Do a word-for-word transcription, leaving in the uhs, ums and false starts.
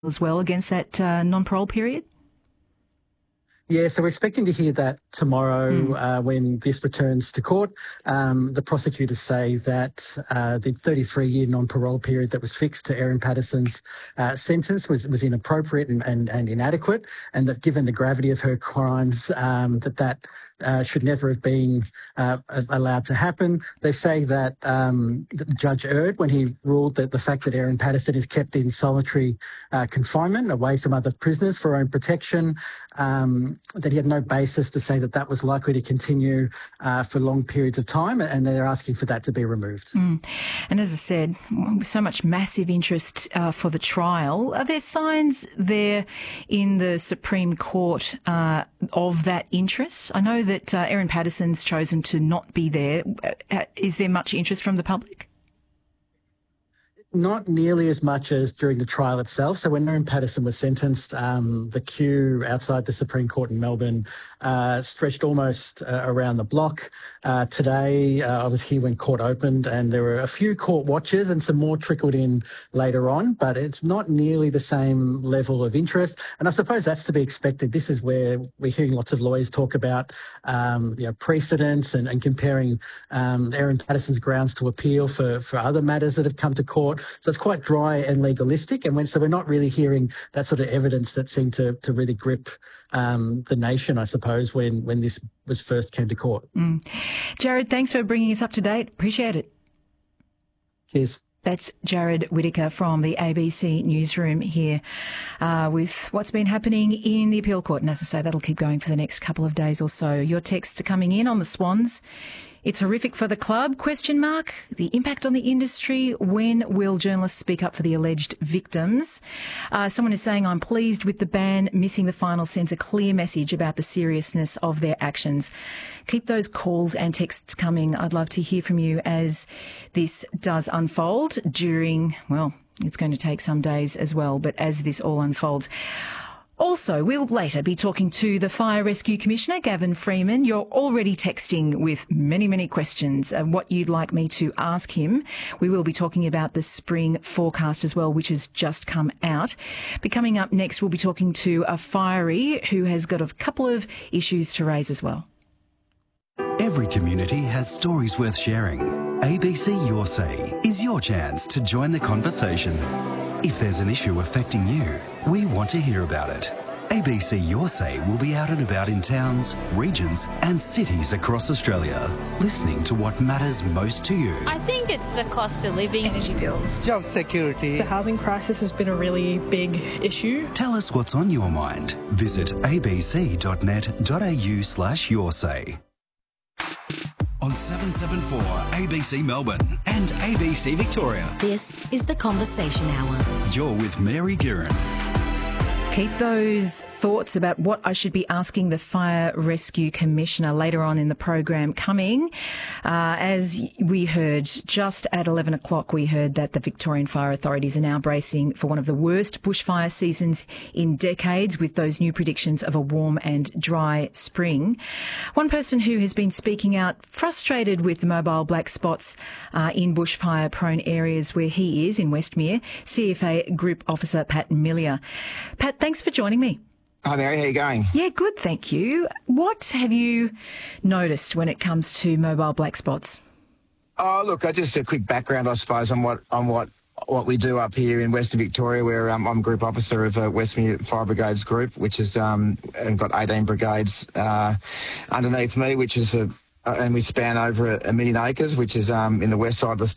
as well against that uh, non-parole period? Yeah, so we're expecting to hear that tomorrow mm. uh, when this returns to court. Um, the prosecutors say that uh, the thirty-three year non-parole period that was fixed to Erin Patterson's uh, sentence was, was inappropriate and, and, and inadequate, and that given the gravity of her crimes, um, that that uh, should never have been uh, allowed to happen. They say that, um, that the judge erred when he ruled that the fact that Erin Patterson is kept in solitary uh, confinement away from other prisoners for her own protection, um, that he had no basis to say that that was likely to continue uh, for long periods of time, and they're asking for that to be removed. Mm. And as I said, with so much massive interest uh, for the trial, are there signs there in the Supreme Court uh, of that interest? I know that uh, Erin Patterson's chosen to not be there. Is there much interest from the public? Not nearly as much as during the trial itself. So when Erin Patterson was sentenced, um, the queue outside the Supreme Court in Melbourne uh, stretched almost uh, around the block. Uh, today, uh, I was here when court opened, and there were a few court watchers and some more trickled in later on, but it's not nearly the same level of interest. And I suppose that's to be expected. This is where we're hearing lots of lawyers talk about um, you know, precedents and, and comparing um, Erin Patterson's grounds to appeal for, for other matters that have come to court. So it's quite dry and legalistic, and when, so we're not really hearing that sort of evidence that seemed to, to really grip um, the nation, I suppose, when, when this was first came to court. Mm. Jared, thanks for bringing us up to date. Appreciate it. Cheers. That's Jared Whittaker from the A B C newsroom here uh, with what's been happening in the appeal court. And as I say, that'll keep going for the next couple of days or so. Your texts are coming in on the Swans. It's horrific for the club, question mark. The impact on the industry. When will journalists speak up for the alleged victims? Uh, someone is saying, I'm pleased with the ban. Missing the final sends a clear message about the seriousness of their actions. Keep those calls and texts coming. I'd love to hear from you as this does unfold during, well, it's going to take some days as well, but as this all unfolds. Also, we'll later be talking to the Fire Rescue Commissioner, Gavin Freeman. You're already texting with many, many questions of what you'd like me to ask him. We will be talking about the spring forecast as well, which has just come out. But coming up next, we'll be talking to a fiery who has got a couple of issues to raise as well. Every community has stories worth sharing. A B C Your Say is your chance to join the conversation. If there's an issue affecting you, we want to hear about it. A B C Your Say will be out and about in towns, regions and cities across Australia, listening to what matters most to you. I think it's the cost of living, energy bills, job security. The housing crisis has been a really big issue. Tell us what's on your mind. Visit abc.net.au slash your say. On seven seventy-four A B C Melbourne and A B C Victoria. This is the Conversation Hour. You're with Mary Guerin. Keep those thoughts about what I should be asking the Fire Rescue Commissioner later on in the program coming. Uh, as we heard, just at eleven o'clock, we heard that the Victorian Fire Authorities are now bracing for one of the worst bushfire seasons in decades, with those new predictions of a warm and dry spring. One person who has been speaking out, frustrated with the mobile black spots uh, in bushfire-prone areas where he is, in Westmere, C F A Group Officer Pat Millier. Pat, thanks for joining me. Hi, Mary. How are you going? Yeah, good, thank you. What have you noticed when it comes to mobile black spots? Oh, look, uh, just a quick background, I suppose, on what on what what we do up here in Western Victoria, where um, I'm group officer of uh, Westmere Fire Brigades Group, which is um, and got eighteen brigades uh, underneath me, which is a uh, and we span over a, a million acres, which is um, in the west side of the state.